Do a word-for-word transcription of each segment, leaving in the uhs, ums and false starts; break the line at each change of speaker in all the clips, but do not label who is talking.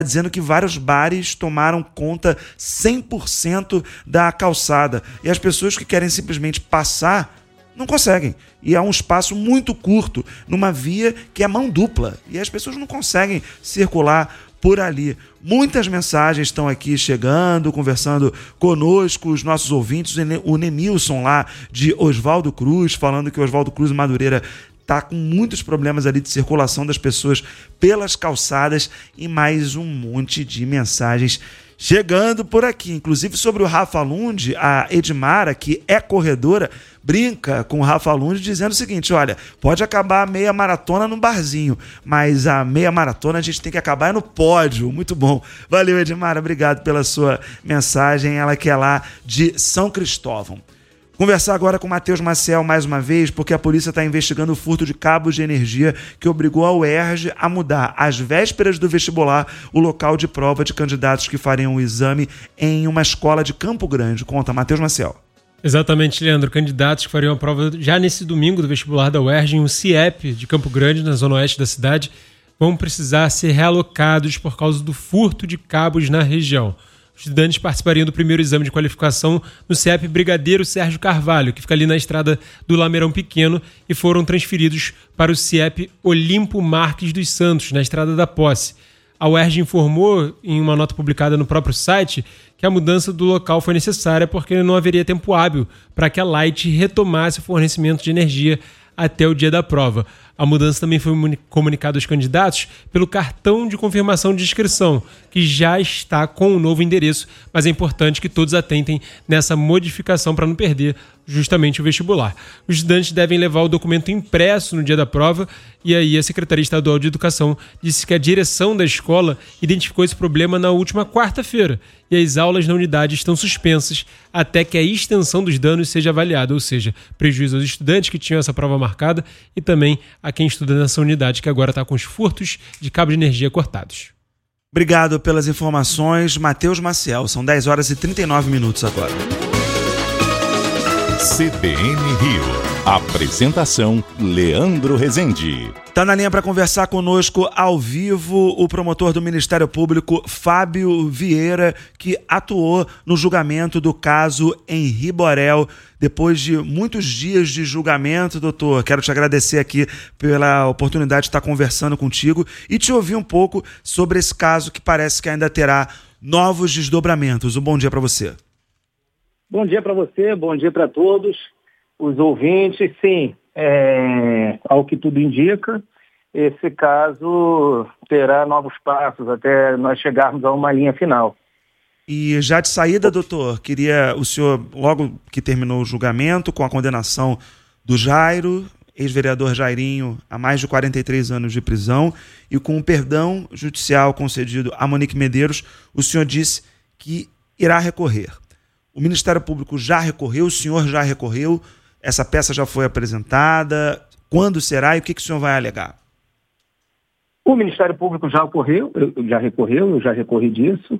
dizendo que vários bares tomaram conta cem por cento da calçada e as pessoas que querem simplesmente passar não conseguem. E é um espaço muito curto, numa via que é mão dupla, e as pessoas não conseguem circular por ali. Muitas mensagens estão aqui chegando, conversando conosco, os nossos ouvintes, o Nenilson lá de Oswaldo Cruz, falando que Oswaldo Cruz e Madureira está com muitos problemas ali de circulação das pessoas pelas calçadas, e mais um monte de mensagens chegando por aqui. Inclusive sobre o Rafa Lund, a Edmara, que é corredora, brinca com o Rafa Lund dizendo o seguinte: olha, pode acabar a meia maratona no barzinho, mas a meia maratona a gente tem que acabar no pódio. Muito bom. Valeu, Edmara, obrigado pela sua mensagem. Ela que é lá de São Cristóvão. Conversar agora com o Matheus Maciel mais uma vez, porque a polícia está investigando o furto de cabos de energia que obrigou a U E R J a mudar, às vésperas do vestibular, o local de prova de candidatos que fariam o exame em uma escola de Campo Grande. Conta, Matheus Maciel.
Exatamente, Leandro. Candidatos que fariam a prova já nesse domingo do vestibular da U E R J em um C I E P de Campo Grande, na zona oeste da cidade, vão precisar ser realocados por causa do furto de cabos na região. Os estudantes participariam do primeiro exame de qualificação no C I E P Brigadeiro Sérgio Carvalho, que fica ali na estrada do Lameirão Pequeno, e foram transferidos para o C I E P Olimpo Marques dos Santos, na Estrada da Posse. A U E R J informou, em uma nota publicada no próprio site, que a mudança do local foi necessária porque não haveria tempo hábil para que a Light retomasse o fornecimento de energia até o dia da prova. A mudança também foi comunicada aos candidatos pelo cartão de confirmação de inscrição, que já está com o novo endereço, mas é importante que todos atentem nessa modificação para não perder justamente o vestibular. Os estudantes devem levar o documento impresso no dia da prova, e aí a Secretaria Estadual de Educação disse que a direção da escola identificou esse problema na última quarta-feira, e as aulas na unidade estão suspensas até que a extensão dos danos seja avaliada, ou seja, prejuízo aos estudantes que tinham essa prova marcada e também a quem estuda nessa unidade que agora está com os furtos de cabo de energia cortados.
Obrigado pelas informações, Matheus Maciel. São dez horas e trinta e nove minutos agora.
C B N Rio. Apresentação Leandro Rezende.
Está na linha para conversar conosco ao vivo o promotor do Ministério Público, Fábio Vieira, que atuou no julgamento do caso Henri Borel. Depois de muitos dias de julgamento, doutor, quero te agradecer aqui pela oportunidade de estar conversando contigo e te ouvir um pouco sobre esse caso que parece que ainda terá novos desdobramentos. Um bom dia para você.
Bom dia para você, bom dia para todos os ouvintes. Sim, é, ao que tudo indica, esse caso terá novos passos até nós chegarmos a uma linha final.
E já de saída, doutor, queria o senhor, logo que terminou o julgamento, com a condenação do Jairo, ex-vereador Jairinho, a mais de quarenta e três anos de prisão, e com o perdão judicial concedido a Monique Medeiros, o senhor disse que irá recorrer. O Ministério Público já recorreu, o senhor já recorreu, essa peça já foi apresentada, quando será e o que, que o senhor vai alegar?
O Ministério Público já ocorreu, já recorreu, eu já recorri disso,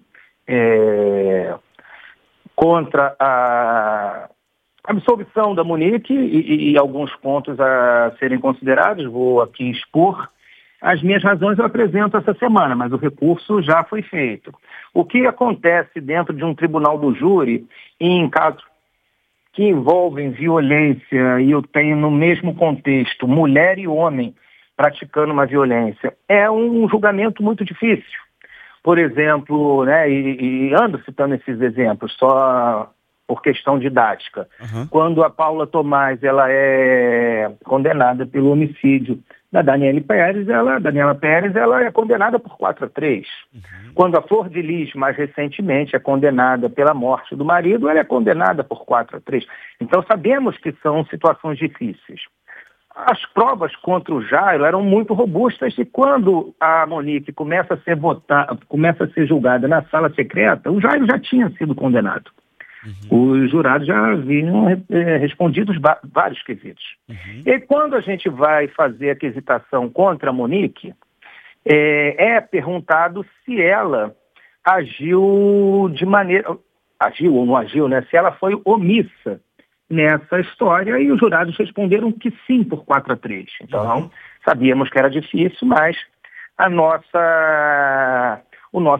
é, contra a absolvição da Monique e, e alguns pontos a serem considerados, vou aqui expor. As minhas razões eu apresento essa semana, mas o recurso já foi feito. O que acontece dentro de um tribunal do júri, em casos que envolvem violência, e eu tenho no mesmo contexto mulher e homem praticando uma violência, é um julgamento muito difícil. Por exemplo, né, e, e ando citando esses exemplos só por questão didática. Uhum. Quando a Paula Tomás ela é condenada pelo homicídio da Daniela Pérez, ela, Daniela Pérez, ela é condenada por quatro a três. Uhum. Quando a Flor de Lis, mais recentemente, é condenada pela morte do marido, ela é condenada por quatro a três. Então sabemos que são situações difíceis. As provas contra o Jairo eram muito robustas e quando a Monique começa a ser votada, começa a ser julgada na sala secreta, o Jairo já tinha sido condenado. Uhum. Os jurados já haviam é, respondido ba- vários quesitos. Uhum. E quando a gente vai fazer a quesitação contra a Monique, é, é perguntado se ela agiu de maneira... Agiu ou não agiu, né? Se ela foi omissa nessa história, e os jurados responderam que sim, por quatro a três. Então, uhum. sabíamos que era difícil, mas a nossa... o nosso